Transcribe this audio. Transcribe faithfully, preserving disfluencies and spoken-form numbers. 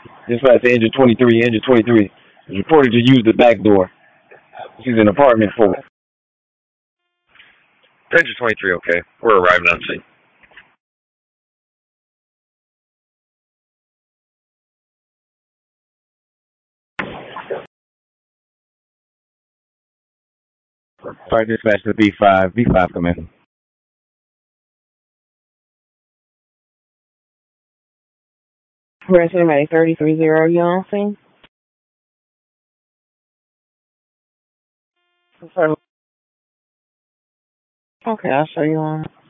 Dispatch to engine twenty-three. Engine twenty-three is reported to use the back door. She's in apartment four. Engine twenty-three, okay. We're arriving on scene. Sorry, dispatch to B five. B five, come in. Resident May thirty-three zero, you on scene? Okay, I'll show you on.